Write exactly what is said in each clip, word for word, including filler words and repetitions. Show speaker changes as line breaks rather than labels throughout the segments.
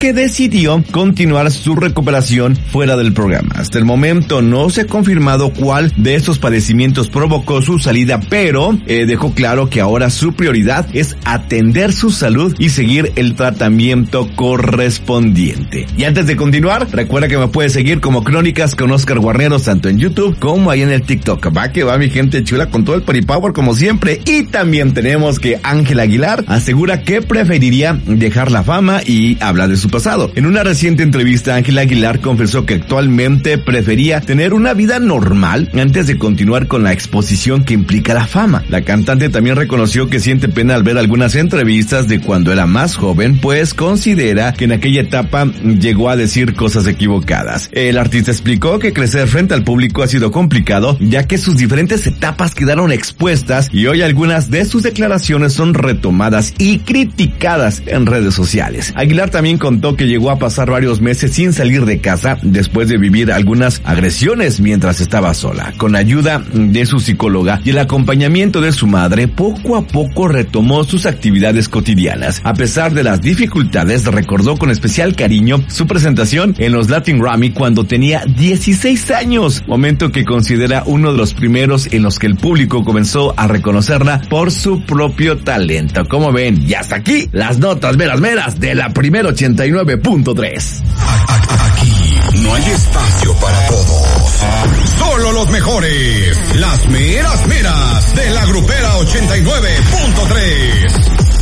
que decidió continuar su recuperación fuera del programa. Hasta el momento no se ha confirmado cuál de estos padecimientos provocó su salida, pero eh, dejó claro que ahora su prioridad es atender su salud y seguir el tratamiento correspondiente. Y antes de continuar, recuerda que me puedes seguir como Crónicas con Oscar Guarneros, tanto en YouTube como ahí en el TikTok. Va que va, mi gente chula, con todo el Paripower como siempre. Y también tenemos que Ángela Aguilar asegura que preferiría dejar la fama y habla de su pasado. En una reciente entrevista, Ángela Aguilar confesó que actualmente prefería tener una vida normal antes de continuar con la exposición que implica la fama. La cantante también reconoció que siente pena al ver algunas entrevistas de cuando era más joven, pues considera que en aquella etapa llegó a decir cosas equivocadas. El artista explicó que crecer frente al público ha sido complicado, ya que sus diferentes etapas quedaron expuestas y hoy algunas de sus declaraciones son retomadas y criticadas en redes sociales. Aguilar también contó que llegó a pasar varios meses sin salir de casa después de vivir algunas agresiones mientras estaba sola. Con ayuda de su psicóloga y el acompañamiento de su madre, poco a poco retomó sus actividades cotidianas. A pesar de las dificultades, recordó con especial cariño su presentación en los Latin Grammy cuando tenía dieciséis años, momento que considera uno de los primeros en los que el público comenzó a reconocerla por su propio talento. Como ven, ya hasta aquí las notas meras meras de la Primera ochenta y nueve punto tres.
Aquí no hay espacio para todos, solo los mejores, las meras meras de la Grupera ochenta y nueve punto tres.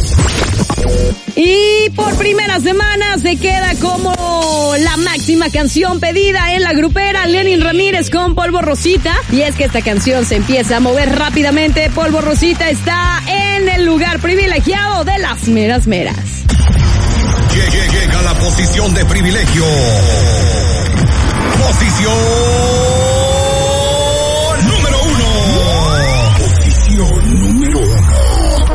Y por primera semana se queda como la máxima canción pedida en la grupera Lenin Ramírez con Polvo Rosita. Y es que esta canción se empieza a mover rápidamente. Polvo Rosita está en el lugar privilegiado de las meras meras.
Llega la posición de privilegio. Posición